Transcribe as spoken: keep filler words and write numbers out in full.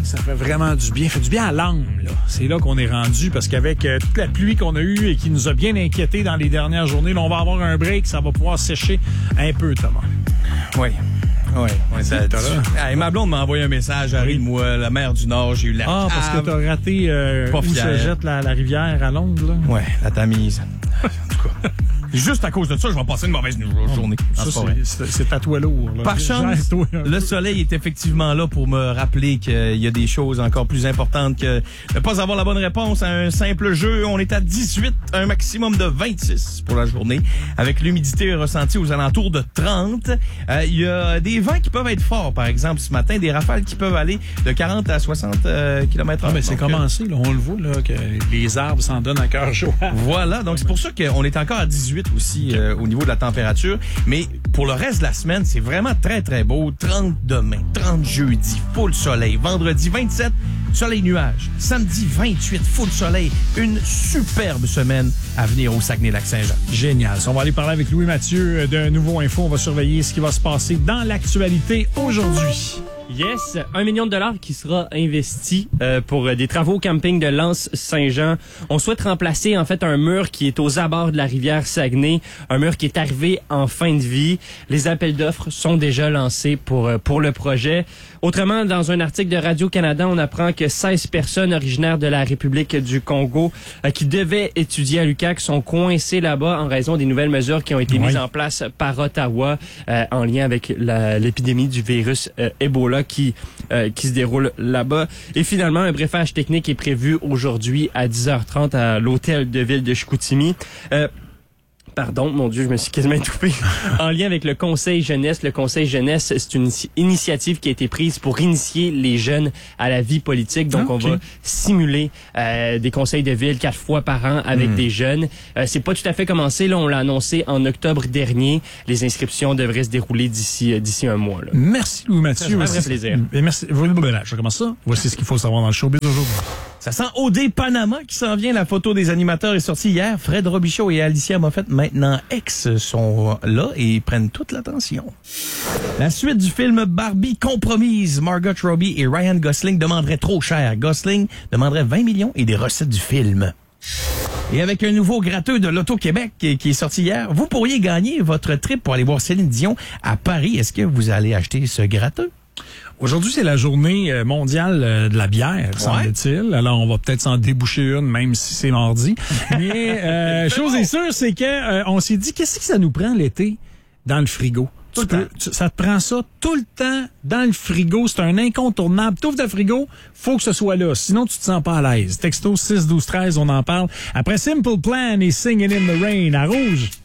Ça fait vraiment du bien. Ça fait du bien à l'âme, là. C'est là qu'on est rendu parce qu'avec euh, toute la pluie qu'on a eue et qui nous a bien inquiétés dans les dernières journées, là, on va avoir un break. Ça va pouvoir sécher un peu, Thomas. Oui. Oui, ouais, ça, tu... ah, et ma blonde m'a envoyé un message, arrive moi, la mer du Nord, j'ai eu la Ah, parce que t'as raté euh, où fier. se jette la, la rivière à Londres, là. Ouais, la Tamise. En tout cas. Juste à cause de ça, je vais passer une mauvaise journée. Ça, c'est, c'est, c'est à toi lourd. Là. Par chance, le soleil est effectivement là pour me rappeler qu'il y a des choses encore plus importantes que ne pas avoir la bonne réponse à un simple jeu. On est à dix-huit, un maximum de vingt-six pour la journée, avec l'humidité ressentie aux alentours de trente. Euh, il y a des vents qui peuvent être forts, par exemple, ce matin, des rafales qui peuvent aller de quarante à soixante euh, kilomètres heure. Ah, mais c'est donc, commencé, là, on le voit, là, que les arbres s'en donnent à cœur chaud. Voilà, donc c'est pour ça qu'on est encore à dix-huit aussi euh, au niveau de la température. Mais pour le reste de la semaine, c'est vraiment très, très beau. trente demain, trente jeudi, full soleil. Vendredi, vingt-sept, soleil nuage. Samedi, vingt-huit, full soleil. Une superbe semaine à venir au Saguenay-Lac-Saint-Jean. Génial. On va aller parler avec Louis Mathieu de Nouveau Info. On va surveiller ce qui va se passer dans l'actualité aujourd'hui. Yes, un million de dollars qui sera investi euh, pour des travaux au camping de Lens-Saint-Jean. On souhaite remplacer en fait un mur qui est aux abords de la rivière Saguenay, un mur qui est arrivé en fin de vie. Les appels d'offres sont déjà lancés pour pour le projet. Autrement, dans un article de Radio-Canada, on apprend que seize personnes originaires de la République du Congo euh, qui devaient étudier à l'U Q A C sont coincées là-bas en raison des nouvelles mesures qui ont été oui. mises en place par Ottawa euh, en lien avec la, l'épidémie du virus euh, Ebola qui euh, qui se déroule là-bas. Et finalement, un briefage technique est prévu aujourd'hui à dix heures trente à l'hôtel de ville de Chicoutimi. Euh, Pardon, mon Dieu, je me suis quasiment étouffé. En lien avec le Conseil jeunesse, le Conseil jeunesse, c'est une initiative qui a été prise pour initier les jeunes à la vie politique. Donc, okay. on va simuler euh, des conseils de ville quatre fois par an avec mmh. des jeunes. Euh, c'est pas tout à fait commencé. Là, on l'a annoncé en octobre dernier. Les inscriptions devraient se dérouler d'ici euh, d'ici un mois. Là. Merci, Louis Mathieu. Ça fait très plaisir. Et merci. Je commence ça. Voici ce qu'il faut savoir dans le showbiz aujourd'hui. Ça sent O D Panama qui s'en vient. La photo des animateurs est sortie hier. Fred Robichaud et Alicia Moffett, maintenant ex, sont là et prennent toute l'attention. La suite du film Barbie compromise. Margot Robbie et Ryan Gosling demanderaient trop cher. Gosling demanderait vingt millions et des recettes du film. Et avec un nouveau gratteux de l'Auto-Québec qui est sorti hier, vous pourriez gagner votre trip pour aller voir Céline Dion à Paris. Est-ce que vous allez acheter ce gratteux? Aujourd'hui, c'est la journée mondiale de la bière, semble-t-il. Alors, on va peut-être s'en déboucher une, même si c'est mardi. Mais euh, chose est sûre, c'est que euh, on s'est dit, qu'est-ce que ça nous prend l'été dans le frigo? Tu peux, tu, ça te prend ça tout le temps dans le frigo. C'est un incontournable. T'ouvres le frigo, faut que ce soit là. Sinon, tu te sens pas à l'aise. Texto six douze treize, on en parle. Après Simple Plan et Singing in the Rain à Rouge.